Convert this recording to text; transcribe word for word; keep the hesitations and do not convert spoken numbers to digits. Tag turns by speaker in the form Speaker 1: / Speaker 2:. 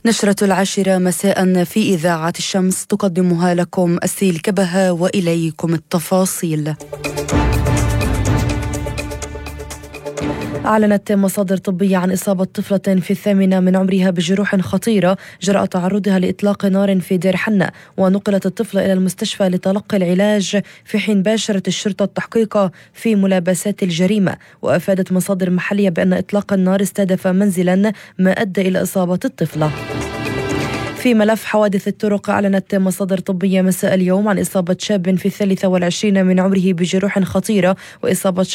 Speaker 1: نشرة العاشرة مساء في إذاعة الشمس تقدمها لكم أسيل كبهة، وإليكم التفاصيل. أعلنت مصادر طبية عن إصابة طفلة في الثامنة من عمرها بجروح خطيرة جراء تعرضها لإطلاق نار في دير حنة، ونقلت الطفلة إلى المستشفى لتلقي العلاج، في حين باشرت الشرطة التحقيق في ملابسات الجريمة. وأفادت مصادر محلية بأن إطلاق النار استهدف منزلا، ما أدى إلى إصابة الطفلة. في ملف حوادث الطرق، أعلنت مصادر طبية مساء اليوم عن إصابة شاب في الثالثة والعشرين من عمره بجروح خطيرة، وإصابة